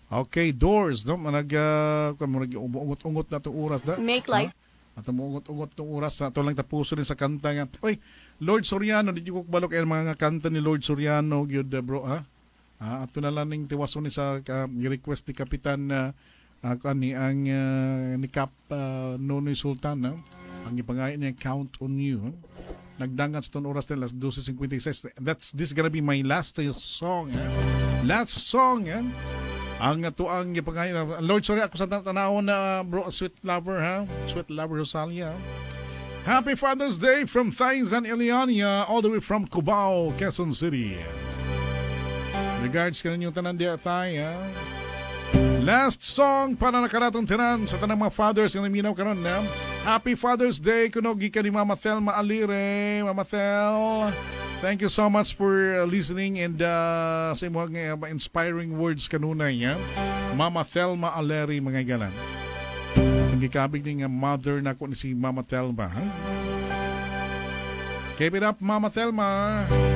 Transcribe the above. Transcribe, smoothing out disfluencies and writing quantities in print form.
Okay, Doors, no? Ungot-ungot na itong oras na. Make life. At ungot-ungot itong oras na ito lang tapuso din sa kanta nga. Oy, Lord Soriano, di ko balok ang mga kanta ni Lord Soriano, yun, bro, ha? Ato na lang ng tiwaso ni sa request ni Kapitan ni ang ni Cap Nonoy Sultan, no? Ang ipangayon niya, Count on You. Nagdangan sa itong oras na, 12:56. This gonna be my last song, ha? Last song, ha? Ang tuang ipangayon, Lord, sorry ako sa tanawon na bro, Sweet Lover, ha? Sweet Lover Rosalia. Happy Father's Day from Thais and Eliania, all the way from Cubao, Quezon City. Regards ka ninyong tanan di atay, ha? Last song para nakaratong tinan sa tanang mga fathers na naminaw karon na. Happy Father's Day kunogi ka ni Mama Thelma Alire. Mama Thel, thank you so much for listening and sa mga inspiring words kanunay, ha? Mama Thelma Alire, mga galan. Ang gikabig ni nga mother na ko ni si Mama Thelma, ha? Keep it up, Mama Thelma.